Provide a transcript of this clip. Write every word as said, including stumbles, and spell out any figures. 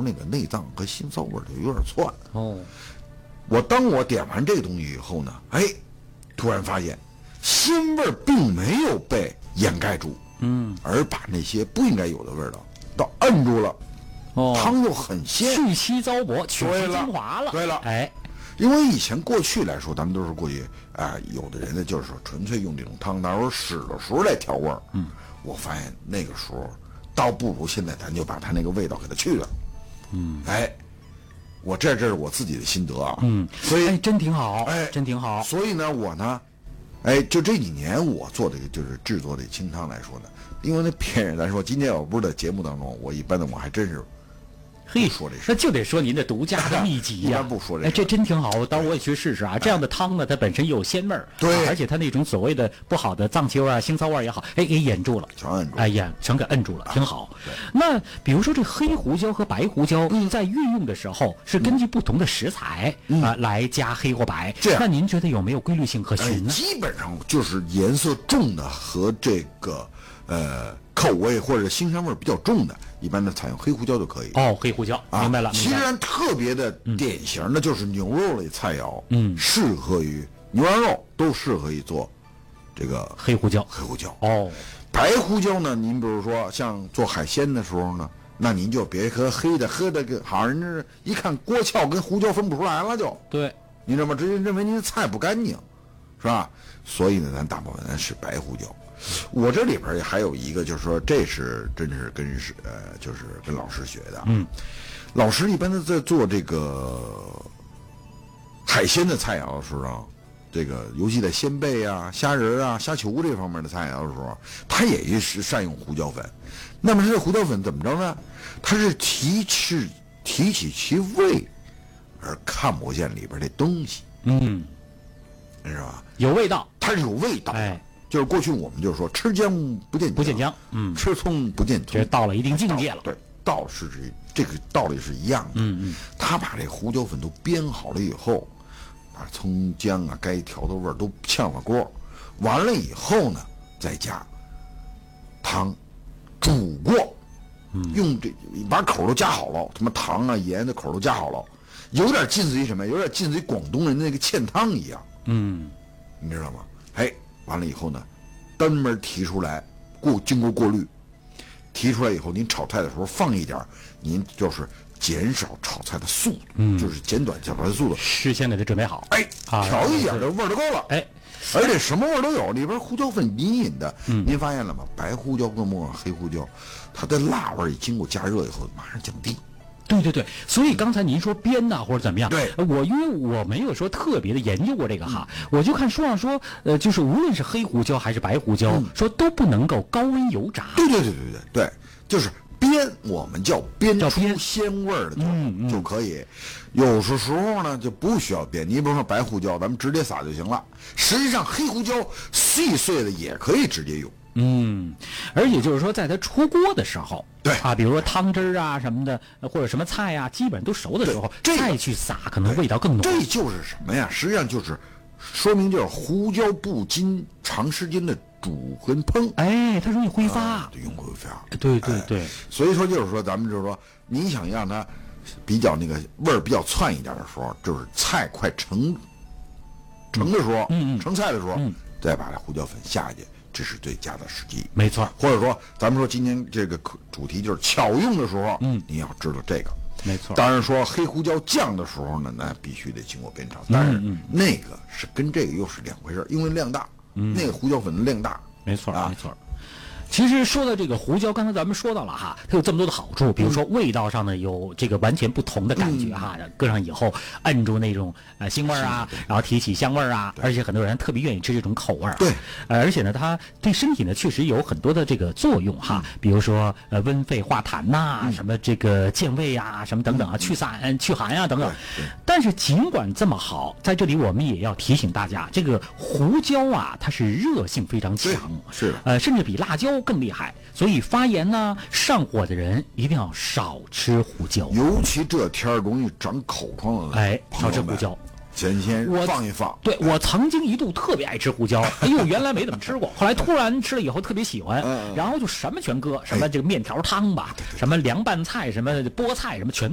那个内脏和腥臊味儿就有点窜。 哦， 我当我点完这个东西以后呢，哎，突然发现腥味儿并没有被掩盖住， 嗯， 而把那些不应该有的味道都摁住了。 哦， 汤又很鲜， 去其糟粕，取其精华了。 对了， 哎， 因为以前过去来说，咱们都是过去啊、呃，有的人呢就是说纯粹用这种汤，那时候使的时候来调味儿。嗯，我发现那个时候倒不如现在，咱就把它那个味道给它去了。嗯，哎，我这这是我自己的心得啊。 嗯， 所以哎，真挺好， 哎， 真挺好。 所以呢，我呢，哎，就这几年我做这个就是制作这清汤来说呢，因为那别人来说，今天我不是在节目当中，我一般的我还真是。 嘿， 说这那就得说您的独家的秘籍呀、啊。 一般不说这， 哎，这真挺好，到时候我也去试试啊。这样的汤呢，它本身有鲜味儿， 对、 啊，而且它那种所谓的不好的脏气味啊、腥臊味也好，哎，给掩住了， 全摁住了， 哎呀，全给摁住了，挺好。那比如说这黑胡椒和白胡椒，嗯，在运用的时候是根据不同的食材、嗯、啊来加黑或白， 这样， 那您觉得有没有规律性可循呢？ 哎、基本上就是颜色重的和这个呃口味或者腥膻味比较重的。一般的采用黑胡椒就可以哦，黑胡椒，明白了。 啊、其实特别的典型的就是牛肉类菜肴，嗯，适合于牛羊肉都适合于做这个黑胡椒。 黑胡椒哦， 白胡椒呢，您比如说像做海鲜的时候呢，那您就别喝黑的，喝的跟好像人家一看锅鞘跟胡椒分不出来了就。 对， 你知道吗？直接认为您的菜不干净，是吧？所以呢，咱大部分咱是白胡椒。我这里边还有一个，就是说，这是真是跟是呃，就是跟老师学的。嗯，老师一般的在做这个海鲜的菜肴的时候，这个尤其在鲜贝啊、虾仁啊、虾球这方面的菜肴的时候，他也是善用胡椒粉。那么这胡椒粉怎么着呢？它是提起提起其味，而看不见里边的东西。 嗯， 是吧？ 有味道， 它是有味道。 哎。 就是过去我们就是说吃姜不见不见姜，嗯， 吃葱不见葱， 这到了一定境界了。 对，道是这个道理是一样的。 嗯嗯， 他把这胡椒粉都煸好了以后，把葱姜啊该调的味儿都炝了锅，完了以后呢，再加汤煮过，嗯，用这把口都加好了，什么糖啊盐的口都加好了，有点近似于什么？有点近似于广东人的那个芡汤一样。 嗯， 你知道吗？哎。完了以后呢，单门提出来，过经过过滤，提出来以后，您炒菜的时候放一点，您就是减少炒菜的速度，嗯，就是减短炒菜的速度。 事先给它准备好， 哎，调一点的味儿就够了， 哎， 而且什么味儿都有，里边胡椒粉隐隐的，嗯，您发现了吗？白胡椒跟莫黑胡椒，它的辣味儿经过加热以后马上降低。 对对对，所以刚才您说煸呐或者怎么样， 对， 我因为我没有说特别的研究过这个哈，嗯、我就看书上说，呃，就是无论是黑胡椒还是白胡椒，嗯、说都不能够高温油炸。 对对对对对对，就是煸，我们叫煸出鲜味儿的嗯嗯就可以。有时时候呢就不需要煸，你比如说白胡椒，咱们直接撒就行了。实际上黑胡椒细碎的也可以直接用。 嗯，而且就是说，在它出锅的时候， 对啊，比如说汤汁啊什么的，或者什么菜啊，基本都熟的时候， 这个、 再去撒，可能味道更浓。 这就是什么呀？实际上就是说明就是胡椒不经长时间的煮跟烹， 哎，它容易挥发， 啊、对，容易挥发。 对对对、哎， 所以说就是说，咱们就是说，你想让它比较那个味儿比较窜一点的时候，就是菜快成成的时候， 嗯嗯， 成菜的时候， 嗯， 再把这胡椒粉下去。这是最佳的时机， 没错。 或者说，咱们说今天这个主题就是巧用的时候，嗯，你要知道这个， 没错。 当然说黑胡椒酱的时候呢，那必须得经过煸炒，但是那个是跟这个又是两回事，因为量大，嗯，那个胡椒粉的量大， 没错， 啊、 没错。其实说到这个胡椒，刚才咱们说到了哈，它有这么多的好处，比如说味道上呢有这个完全不同的感觉哈，搁上以后摁住那种呃腥味儿啊，然后提起香味儿啊，而且很多人特别愿意吃这种口味儿。 对， 呃，而且呢，它对身体呢确实有很多的这个作用哈，比如说呃温肺化痰呐、啊，什么这个健胃啊，什么等等啊，去散去寒啊等等。但是尽管这么好，在这里我们也要提醒大家，这个胡椒啊，它是热性非常强， 是的， 呃，甚至比辣椒更厉害，所以发炎呢、上火的人一定要少吃胡椒， 尤其这天儿容易长口疮的， 哎，少吃胡椒。 先先放一放。 对，我曾经一度特别爱吃胡椒，哎呦，原来没怎么吃过，后来突然吃了以后特别喜欢，然后就什么全搁，什么这个面条汤吧，什么凉拌菜，什么菠菜，什么全。